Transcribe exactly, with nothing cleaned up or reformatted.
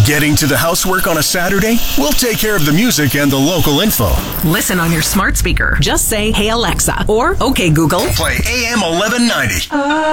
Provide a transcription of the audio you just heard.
Getting to the housework on a Saturday? We'll take care of the music and the local info. Listen on your smart speaker. Just say, "Hey Alexa," or "Okay Google, Play A M eleven ninety.